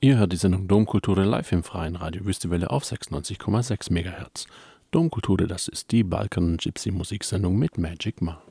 Ihr hört die Sendung Domkulture live im freien Radio Wüstewelle auf 96,6 MHz. Domkulture, das ist die Balkan-Gypsy-Musiksendung mit Magic Ma.